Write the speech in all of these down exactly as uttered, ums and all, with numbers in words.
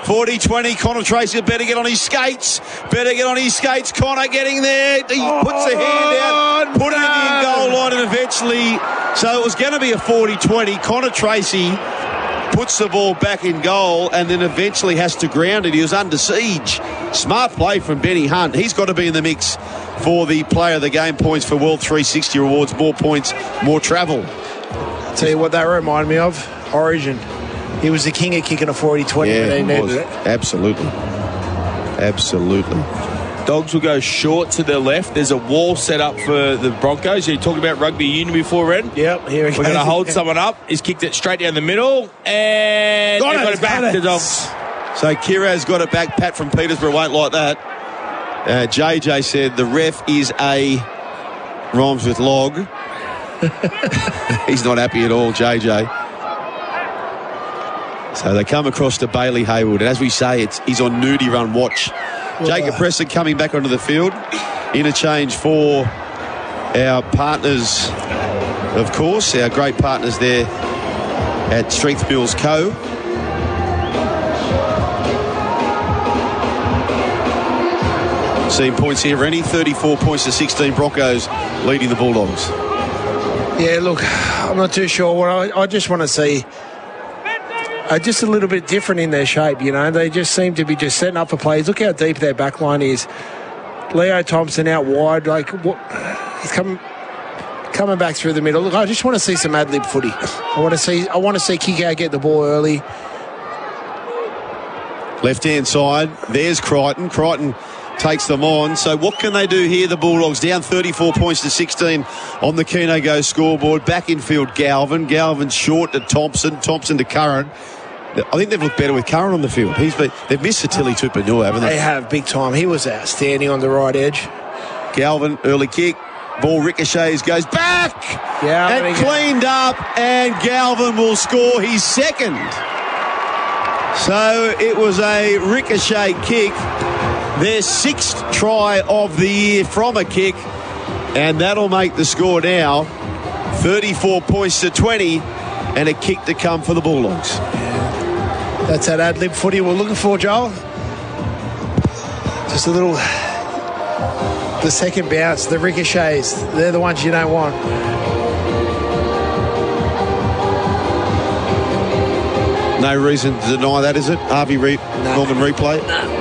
forty twenty. Connor Tracy better get on his skates. Better get on his skates. Connor getting there. He oh, puts the hand out, put it in the goal line, and eventually, so it was going to be a forty twenty. Connor Tracy puts the ball back in goal and then eventually has to ground it. He was under siege. Smart play from Benny Hunt. He's got to be in the mix for the player of the game points for World three sixty Rewards. More points, more travel. I'll tell you what that reminded me of. Origin. He was the king of kicking a forty twenty yeah, when they was. needed it. Absolutely. Absolutely. Dogs will go short to the left. There's a wall set up for the Broncos. You talked about rugby union before, Red? Yep, here we go. We're going to hold someone up. He's kicked it straight down the middle. And got, got, it, got it back got to it. Dogs. So Kiraz got it back. Pat from Peterborough won't like that. Uh, J J said the ref is a... rhymes with log. He's not happy at all, J J. So they come across to Bailey Hayward. And as we say, it's he's on nudie run watch. Well, Jacob Preston coming back onto the field. Interchange for our partners, of course, our great partners there at Strength Mills Co. Seeing points here, Rennie. thirty-four points to sixteen. Broncos leading the Bulldogs. Yeah, look, I'm not too sure. What I, I just want to see are just a little bit different in their shape, you know. They just seem to be just setting up for plays. Look how deep their back line is. Leo Thompson out wide, like what, he's coming coming back through the middle. Look, I just want to see some ad-lib footy. I want to see I want to see Kiko get the ball early. Left-hand side, there's Crichton. Crichton takes them on. So what can they do here, the Bulldogs? Down thirty-four points to sixteen on the Keno Go scoreboard. Back in field, Galvin. Galvin short to Thompson. Thompson to Curran. I think they've looked better with Curran on the field. He's been, they've missed Satili Tupanua, haven't they? They have, big time. He was outstanding on the right edge. Galvin, early kick. Ball ricochets, goes back. Yeah, and cleaned up, and Galvin will score his second. So it was a ricochet kick. Their sixth try of the year from a kick, and that'll make the score now thirty-four points to twenty, and a kick to come for the Bulldogs. That's that ad-lib footy we're looking for, Joel. Just a little, the second bounce, the ricochets, they're the ones you don't want. No reason to deny that, is it? Harvey Re- no. Norman replay? No.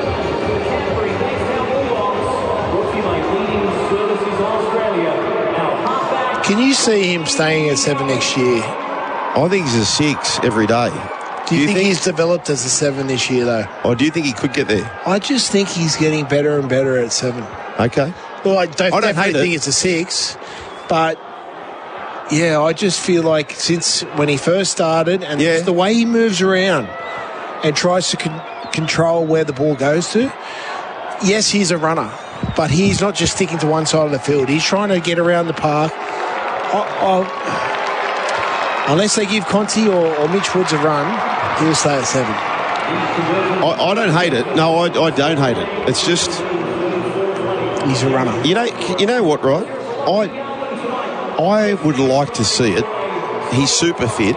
Can you see him staying at seven next year? I think he's a six every day. Do you, do you think, think he's developed as a seven this year, though? Or do you think he could get there? I just think he's getting better and better at seven. Okay. Well, I don't, I don't hate think it. it's a six, but yeah, I just feel like since when he first started and yeah. the way he moves around and tries to con- control where the ball goes to, yes, he's a runner, but he's not just sticking to one side of the field. He's trying to get around the park. I, I, unless they give Conti or, or Mitch Woods a run, he'll stay at seven. I, I don't hate it. No, I, I don't hate it. It's just he's a runner. You know, you know what, right? I I would like to see it. He's super fit.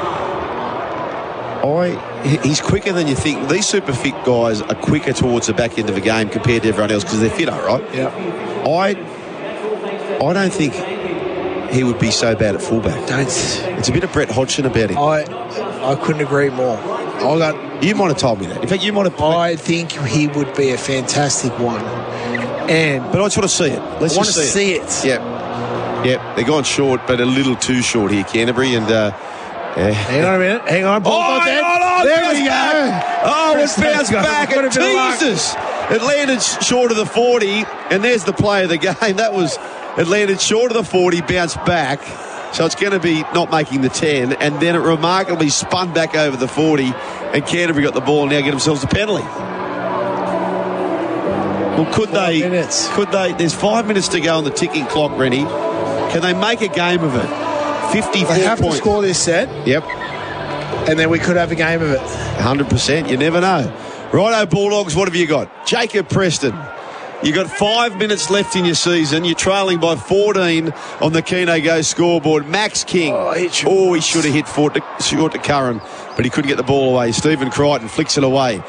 I he's quicker than you think. These super fit guys are quicker towards the back end of a game compared to everyone else because they're fitter, right? Yeah. I I don't think he would be so bad at fullback. Don't. It's a bit of Brett Hodgson about him. I I couldn't agree more. I got. You might have told me that. In fact, you might have. I think he would be a fantastic one. And but I just want to see it. Let's I want just to see see it. it. Yep. Yep. They're gone short, but a little too short here, Canterbury, and. Uh, Yeah. Hang on a minute. Hang on. Ball oh, hang on, oh, there we go. Back. Oh, it bounced back. It teases. It landed short of the forty, and there's the play of the game. That was, it landed short of the forty, bounced back. So it's going to be not making the ten, and then it remarkably spun back over the forty, and Canterbury got the ball and now get themselves a penalty. Well, could five they? Minutes. Could they? There's five minutes to go on the ticking clock, Rennie. Can they make a game of it? fifty-four They have points. to score this set. Yep. And then we could have a game of it. one hundred percent. You never know. Righto, Bulldogs, what have you got? Jacob Preston. You've got five minutes left in your season. You're trailing by fourteen on the Keno Go scoreboard. Max King. Oh, he should, oh, he should have hit short to, short to Curran, but he couldn't get the ball away. Stephen Crichton flicks it away.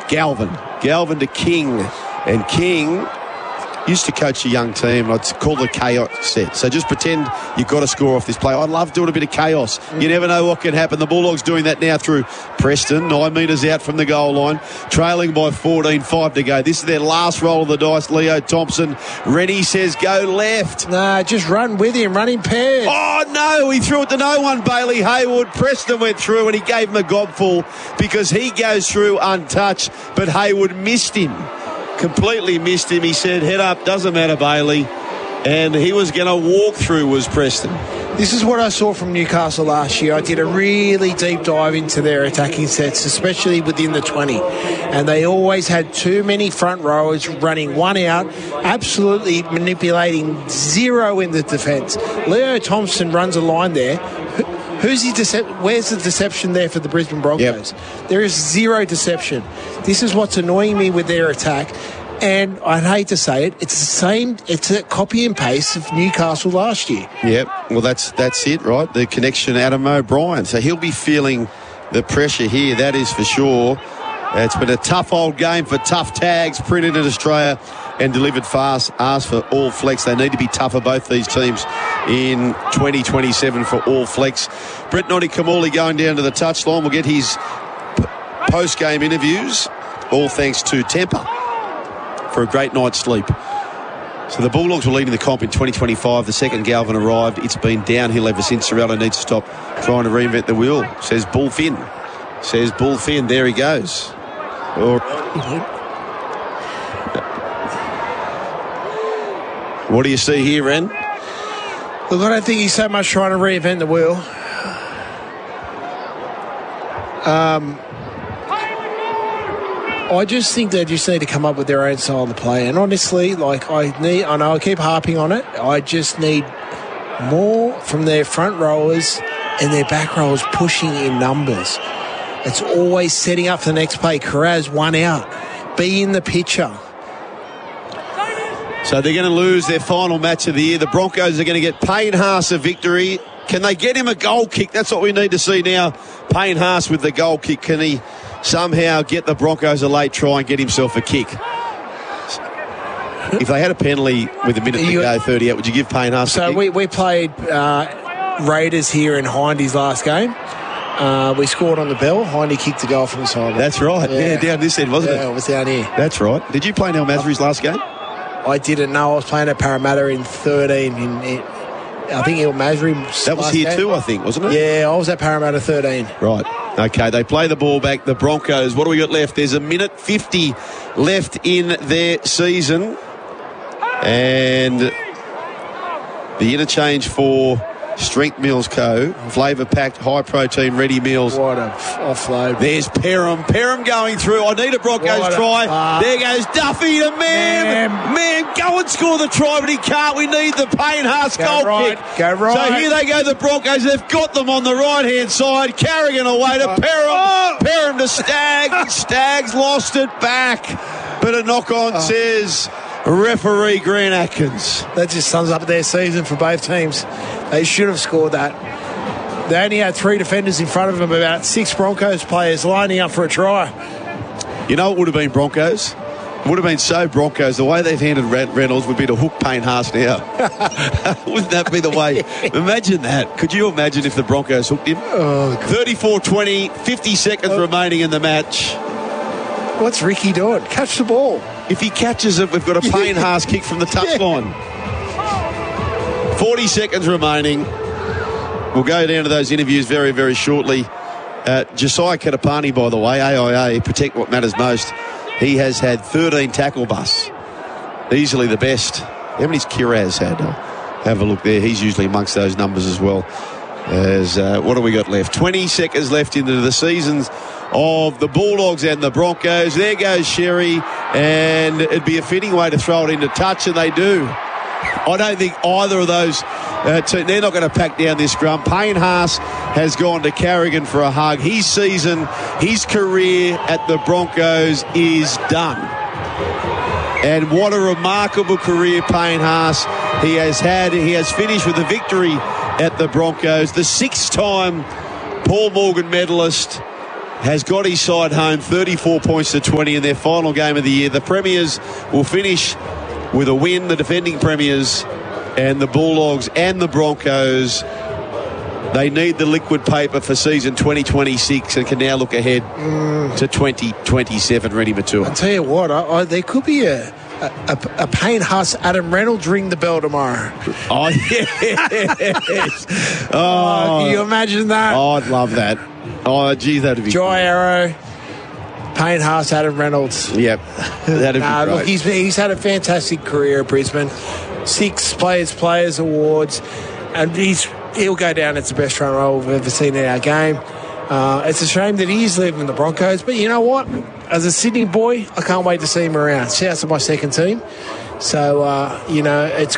Galvin. Galvin to King. And King used to coach a young team. I'd call it a chaos set. So just pretend you've got to score off this play. I love doing a bit of chaos. Mm. You never know what can happen. The Bulldogs doing that now through Preston. Nine metres out from the goal line. Trailing by fourteen, five to go. This is their last roll of the dice. Leo Thompson. Rennie says go left. Nah, just run with him. Run in pairs. Oh, no. He threw it to no one, Bailey Hayward. Preston went through and he gave him a gobful because he goes through untouched, but Hayward missed him. Completely missed him. He said, head up, doesn't matter, Bailey. And he was going to walk through, was Preston. This is what I saw from Newcastle last year. I did a really deep dive into their attacking sets, especially within the twenty. And they always had too many front rowers running one out, absolutely manipulating zero in the defence. Leo Thompson runs a line there. Who's the dece- Where's the deception there for the Brisbane Broncos? Yep. There is zero deception. This is what's annoying me with their attack. And I'd hate to say it, it's the same, it's a copy and paste of Newcastle last year. Yep, well, that's that's it, right? The connection, Adam O'Brien. So he'll be feeling the pressure here, that is for sure. It's been a tough old game for tough tags, printed in Australia and delivered fast. Asked for All Flex. They need to be tougher, both these teams, in twenty twenty-seven for All Flex. Brett Notty-Kamali going down to the touchline. We'll get his p- post-game interviews, all thanks to Temper, for a great night's sleep. So the Bulldogs were leading the comp in twenty twenty-five. The second Galvin arrived. It's been downhill ever since. Cirello needs to stop trying to reinvent the wheel, says Bull Finn. Says Bull Finn. There he goes. All right. What do you see here, Ren? Look, I don't think he's so much trying to reinvent the wheel. Um, I just think they just need to come up with their own style of play. And honestly, like I need, I know I keep harping on it. I just need more from their front rowers and their back rowers pushing in numbers. It's always setting up for the next play. Carraz one out. Be in the picture. So they're going to lose their final match of the year. The Broncos are going to get Payne Haas a victory. Can they get him a goal kick? That's what we need to see now. Payne Haas with the goal kick. Can he somehow get the Broncos a late try and get himself a kick? If they had a penalty with a minute to go, thirty-eight, would you give Payne Haas so a kick? So we, we played uh, Raiders here in Hindy's last game. Uh, we scored on the bell. Hindy kicked the goal from the side. That's right. Yeah, yeah, down this end, wasn't yeah, it? Yeah, it was down here. That's right. Did you play Nel Masri's last game? I didn't know. I was playing at Parramatta in thirteen. In, in I think Il Masri. That was here game. too, I think, wasn't it? Yeah, I was at Parramatta thirteen. Right. Okay, they play the ball back. The Broncos, what do we got left? There's a minute fifty left in their season. And the interchange for Strength Meals Co. Flavour-packed, high-protein, ready meals. What a f- offload. There's Perham. Perham going through. I need a Broncos what try. A, uh, there goes Duffy to Mam. Mam, go and score the try, but he can't. We need the Payne Haas goal right. kick. Go right. So here they go, the Broncos. They've got them on the right-hand side. Carrigan away to Perham. Oh. Perham to Staggs. Staggs lost it back. But a knock-on oh. says referee Grant Atkins. That just sums up their season for both teams. They should have scored that. They only had three defenders in front of them, about six Broncos players lining up for a try. You know it would have been Broncos? It would have been so Broncos. The way they've handled Reynolds would be to hook Payne Haas now. Wouldn't that be the way? Imagine that. Could you imagine if the Broncos hooked him? Oh, thirty-four twenty, fifty seconds oh. remaining in the match. What's Ricky doing? Catch the ball. If he catches it, we've got a Payne Haas kick from the touchline. Yeah. forty seconds remaining. We'll go down to those interviews very, very shortly. Uh, Josiah Katapani, by the way, A I A, protect what matters most. He has had thirteen tackle busts. Easily the best. How many's Kiraz had? I'll have a look there. He's usually amongst those numbers as well. As uh, what have we got left? twenty seconds left into the seasons of the Bulldogs and the Broncos. There goes Sherry, and it'd be a fitting way to throw it into touch, and they do. I don't think either of those, uh, two, they're not going to pack down this scrum. Payne Haas has gone to Carrigan for a hug. His season, his career at the Broncos is done. And what a remarkable career Payne Haas he has had. He has finished with a victory at the Broncos, the six-time Paul Morgan medalist. has got his side home thirty-four points to twenty in their final game of the year. The Premiers will finish with a win, the defending Premiers, and the Bulldogs and the Broncos. They need the liquid paper for season twenty twenty-six and can now look ahead mm. to twenty twenty-seven. Ready, Matua. I'll tell you what, I, I, there could be a, a, a Payne Huss, Adam Reynolds ring the bell tomorrow. Oh, yes. oh, oh, can you imagine that? Oh, I'd love that. Oh, geez, that'd be Joy cool. Arrow, Payne Huss, Adam Reynolds. Yep, that'd nah, be great. Look, he's, he's had a fantastic career at Brisbane. Six Players Players Awards, and he's he'll go down as the best front row we've ever seen in our game. Uh, it's a shame that he is leaving the Broncos, but you know what? As a Sydney boy, I can't wait to see him around. Shouts to my second team. So, uh, you know, it's